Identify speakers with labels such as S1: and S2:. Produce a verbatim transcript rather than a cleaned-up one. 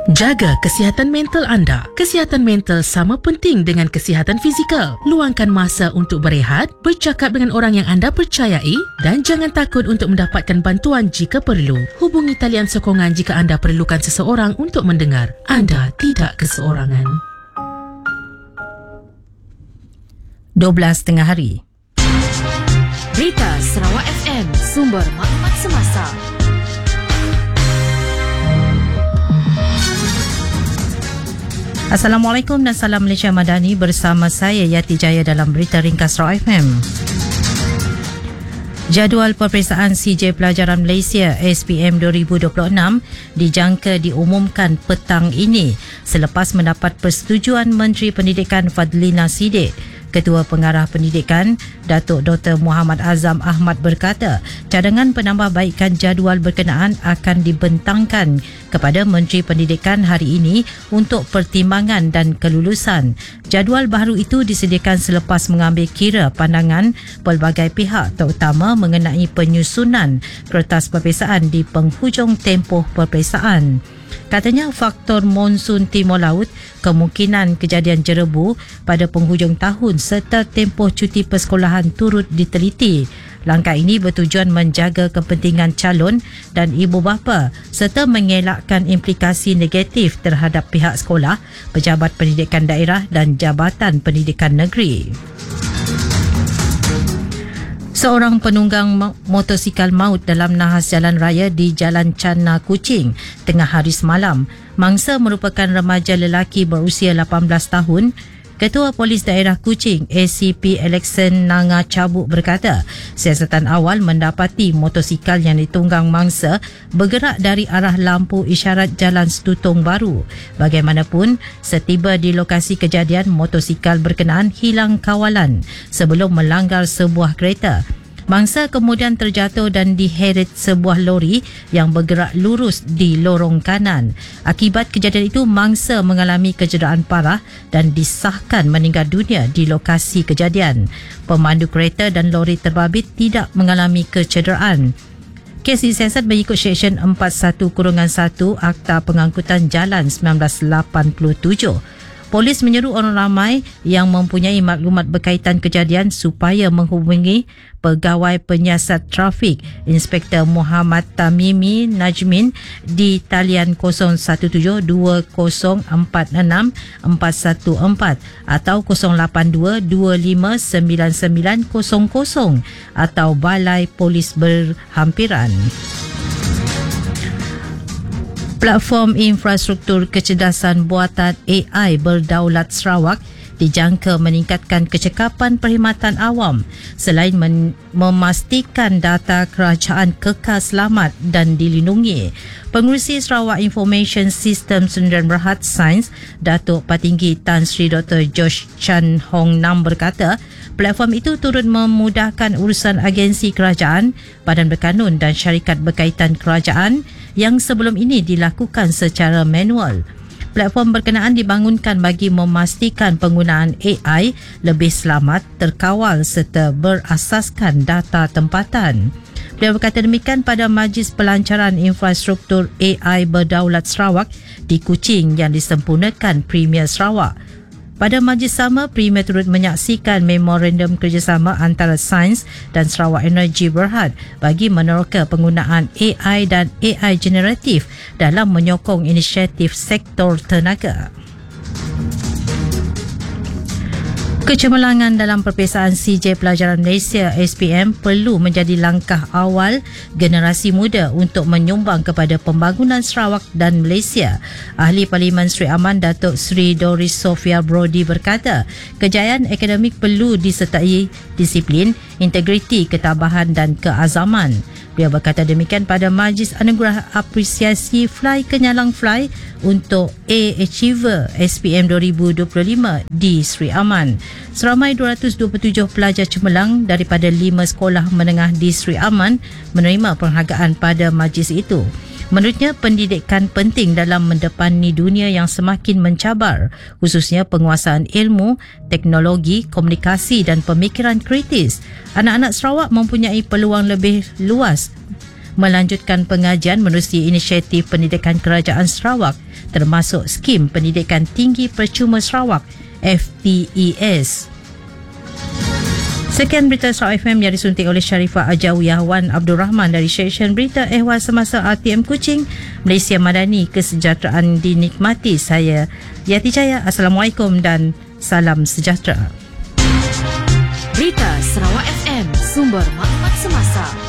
S1: Jaga kesihatan mental anda. Kesihatan mental sama penting dengan kesihatan fizikal. Luangkan masa untuk berehat, bercakap dengan orang yang anda percayai dan jangan takut untuk mendapatkan bantuan jika perlu. Hubungi talian sokongan jika anda perlukan seseorang untuk mendengar. Anda tidak keseorangan.
S2: dua belas tengah hari.
S3: Berita Sarawak F M, sumber maklumat semasa.
S2: Assalamualaikum dan salam Malaysia Madani, bersama saya Yati Jaya dalam Berita Ringkas Sarawak F M. Jadual peperiksaan C J Pelajaran Malaysia S P M dua ribu dua puluh enam dijangka diumumkan petang ini selepas mendapat persetujuan Menteri Pendidikan Fadlina Siddiq. Ketua Pengarah Pendidikan, Datuk Doktor Muhammad Azam Ahmad berkata, cadangan penambahbaikan jadual berkenaan akan dibentangkan kepada Menteri Pendidikan hari ini untuk pertimbangan dan kelulusan. Jadual baru itu disediakan selepas mengambil kira pandangan pelbagai pihak, terutama mengenai penyusunan kertas peperiksaan di penghujung tempoh peperiksaan. Katanya faktor monsun Timur Laut, kemungkinan kejadian jerebu pada penghujung tahun serta tempoh cuti persekolahan turut diteliti. Langkah ini bertujuan menjaga kepentingan calon dan ibu bapa serta mengelakkan implikasi negatif terhadap pihak sekolah, pejabat pendidikan daerah dan jabatan pendidikan negeri. Seorang penunggang motosikal maut dalam nahas jalan raya di Jalan Cana Kuching tengah hari semalam. Mangsa merupakan remaja lelaki berusia lapan belas tahun. Ketua Polis Daerah Kuching A C P Alexan Nanga Cabuk berkata, siasatan awal mendapati motosikal yang ditunggang mangsa bergerak dari arah lampu isyarat Jalan Setutung Baru. Bagaimanapun, setiba di lokasi kejadian, motosikal berkenaan hilang kawalan sebelum melanggar sebuah kereta. Mangsa kemudian terjatuh dan diheret sebuah lori yang bergerak lurus di lorong kanan. Akibat kejadian itu, mangsa mengalami kecederaan parah dan disahkan meninggal dunia di lokasi kejadian. Pemandu kereta dan lori terbabit tidak mengalami kecederaan. Kes disiasat mengikut Seksyen empat puluh satu satu Akta Pengangkutan Jalan seribu sembilan ratus lapan puluh tujuh. Polis menyeru orang ramai yang mempunyai maklumat berkaitan kejadian supaya menghubungi Pegawai Penyiasat Trafik Inspektor Muhammad Tamimi Najmin di talian kosong satu tujuh dua kosong empat enam empat satu empat atau kosong lapan dua dua lima sembilan sembilan kosong kosong atau Balai Polis Berhampiran. Platform infrastruktur kecerdasan buatan A I berdaulat Sarawak dijangka meningkatkan kecekapan perkhidmatan awam selain men- memastikan data kerajaan kekal selamat dan dilindungi. Pengerusi Sarawak Information System Sdn Bhd Sains, Datuk Patinggi Tan Sri Doktor Josh Chan Hong Nam berkata, platform itu turut memudahkan urusan agensi kerajaan, badan berkanun dan syarikat berkaitan kerajaan yang sebelum ini dilakukan secara manual. Platform berkenaan dibangunkan bagi memastikan penggunaan A I lebih selamat, terkawal serta berasaskan data tempatan. Beliau berkata demikian pada Majlis Pelancaran Infrastruktur A I Berdaulat Sarawak di Kuching yang disempurnakan Premier Sarawak. Pada majlis sama, Premier turut menyaksikan memorandum kerjasama antara Sains dan Sarawak Energy Berhad bagi meneroka penggunaan A I dan A I generatif dalam menyokong inisiatif sektor tenaga. Kecemerlangan dalam peperiksaan C J Pelajaran Malaysia S P M perlu menjadi langkah awal generasi muda untuk menyumbang kepada pembangunan Sarawak dan Malaysia. Ahli Parlimen Sri Aman Datuk Sri Doris Sofia Brody berkata, kejayaan akademik perlu disertai disiplin, integriti, ketabahan dan keazaman. Beliau berkata demikian pada Majlis Anugerah Apresiasi Fly Kenyalang Fly untuk A Achiever S P M dua ribu dua puluh lima di Sri Aman. Seramai dua ratus dua puluh tujuh pelajar cemerlang daripada lima sekolah menengah di Sri Aman menerima penghargaan pada majlis itu. Menurutnya, pendidikan penting dalam mendepani dunia yang semakin mencabar, khususnya penguasaan ilmu, teknologi, komunikasi dan pemikiran kritis. Anak-anak Sarawak mempunyai peluang lebih luas melanjutkan pengajian menerusi inisiatif pendidikan Kerajaan Sarawak termasuk skim Pendidikan Tinggi Percuma Sarawak F T E S. Sekian berita Sarawak F M yang disuntik oleh Sharifah Ajawiyah Wan Abdul Rahman dari Stesen Berita Ehwal Semasa R T M Kuching, Malaysia Madani. Kesejahteraan dinikmati. Saya Yati Jaya. Assalamualaikum dan salam sejahtera.
S3: Berita Sarawak F M, sumber maklumat semasa.